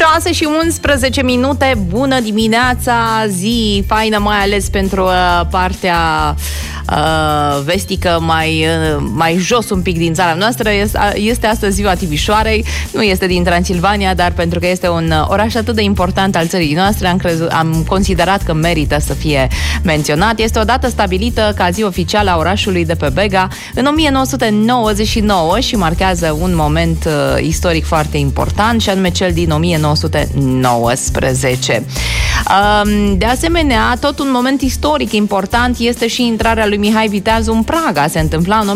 6:11, bună dimineața, zi faină, mai ales pentru partea vestică mai jos un pic din țara noastră. Este astăzi ziua Timișoarei, nu este din Transilvania, dar pentru că este un oraș atât de important al țării noastre, am considerat că merită să fie menționat. Este o dată stabilită ca zi oficială a orașului de pe Bega în 1999 și marchează un moment istoric foarte important, și anume cel din 1919. De asemenea, tot un moment istoric important este și intrarea lui Mihai Viteazu în Praga. Se întâmpla în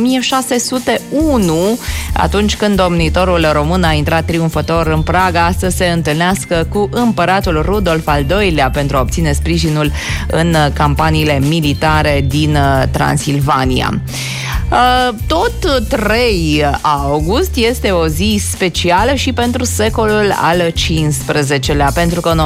1601, atunci când domnitorul român a intrat triumfător în Praga să se întâlnească cu împăratul Rudolf al II-lea pentru a obține sprijinul în campaniile militare din Transilvania. Tot 3 august este o zi specială și pentru secolul al XV-lea, pentru că în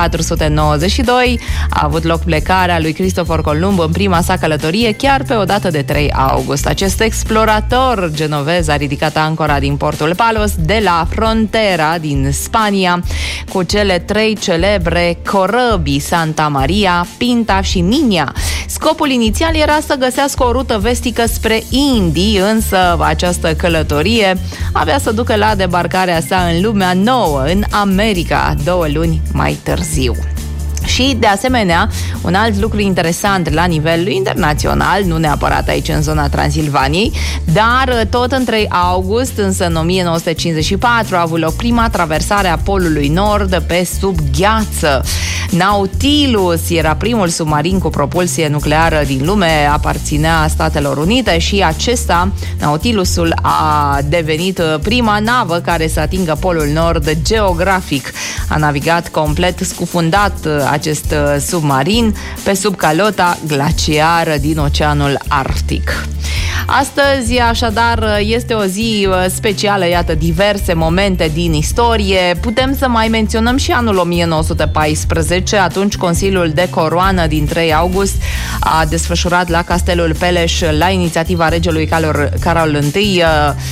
1492 a avut loc plecarea lui Cristofor Columb în prima sa călătorie chiar pe o dată de 3 august. Acest explorator genovez a ridicat ancora din portul Palos de la Frontera din Spania cu cele 3 celebre corăbii Santa Maria, Pinta și Niña. Scopul inițial era să găsească o rută vestică spre Indii, însă această călătorie avea să ducă la debarcarea sa în lumea nouă, în America, 2 luni mai târziu. Și, de asemenea, un alt lucru interesant la nivel internațional, nu neapărat aici în zona Transilvaniei, dar tot în 3 august, însă în 1954, a avut loc prima traversare a Polului Nord pe sub gheață. Nautilus era primul submarin cu propulsie nucleară din lume, aparținea Statelor Unite și acesta, Nautilusul, a devenit prima navă care să atingă Polul Nord geografic. A navigat complet scufundat acest submarin pe sub calota glaciară din Oceanul Arctic. Astăzi, așadar, este o zi specială, iată, diverse momente din istorie. Putem să mai menționăm și anul 1914, atunci Consiliul de Coroană din 3 august a desfășurat la Castelul Peleș, la inițiativa regelui Carol I,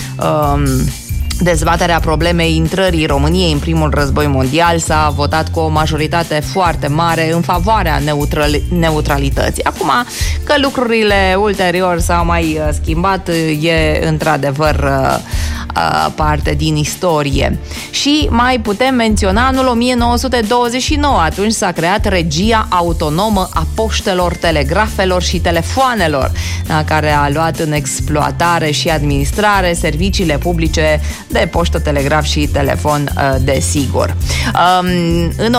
dezbaterea problemei intrării României în primul război mondial. S-a votat cu o majoritate foarte mare în favoarea neutralității. Acum că lucrurile ulterior s-au mai schimbat, e într-adevăr parte din istorie. Și mai putem menționa anul 1929, atunci s-a creat Regia Autonomă a Poștelor, Telegrafelor și Telefoanelor, care a luat în exploatare și administrare serviciile publice de poștă, telegraf și telefon, desigur. În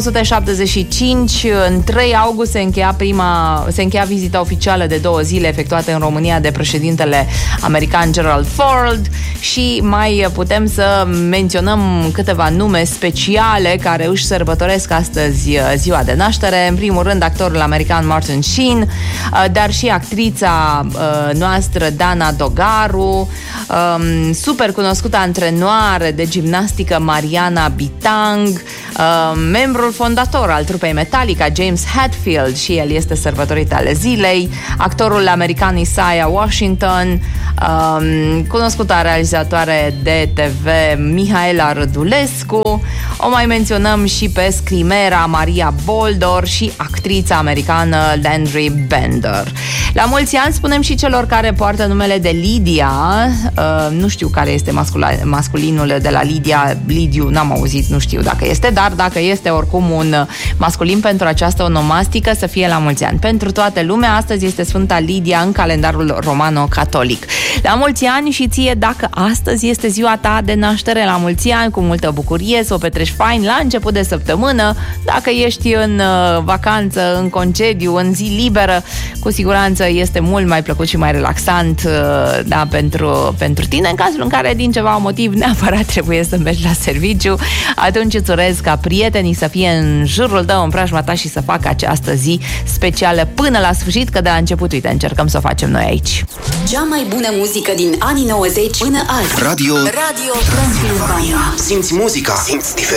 1975, în 3 august, se încheia vizita oficială de 2 zile efectuată în România de președintele american Gerald Ford. Și mai putem să menționăm câteva nume speciale care își sărbătoresc astăzi ziua de naștere. În primul rând, actorul american Martin Sheen, dar și actrița noastră Dana Dogaru, super cunoscută antrenoare de gimnastică Mariana Bitang, membrul fondator al trupei Metallica James Hetfield, și el este sărbătorit ale zilei, actorul american Isaiah Washington, cunoscuta realizatoare de TV Mihaela Rădulescu. O mai menționăm și pe scrimera Maria Boldor și actrița americană Landry Bender. La mulți ani spunem și celor care poartă numele de Lidia. Nu știu care este masculinul de la Lidia. Lidiu, n-am auzit, nu știu dacă este, dar dacă este oricum un masculin pentru această onomastică, să fie la mulți ani. Pentru toată lumea, astăzi este Sfânta Lidia în calendarul romano-catolic. La mulți ani și ție, dacă astăzi este ziua ta de naștere, la mulți ani, cu multă bucurie, să o petrești fain la început de săptămână. Dacă ești în vacanță, în concediu, în zi liberă, cu siguranță este mult mai plăcut și mai relaxant, da, pentru tine. În cazul în care din ceva motiv neapărat trebuie să mergi la serviciu, atunci îți urez ca prietenii să fie în jurul tău, în preajma ta, și să facă această zi specială până la sfârșit, că de la început, uite, încercăm să o facem noi aici. Cea mai bună muzică din anii 90 până azi. Radio Transilvania. Simți muzica, simți diferența.